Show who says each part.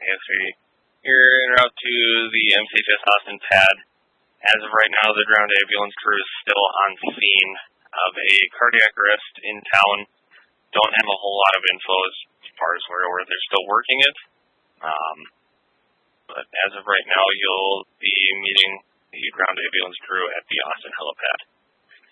Speaker 1: Yes, you're en route to the MCHS Austin pad. As of right now, the ground ambulance crew is still on scene of a cardiac arrest in town. Don't have a whole lot of info as far as where they're still working it. But as of right now, you'll be meeting the ground ambulance crew at the Austin helipad.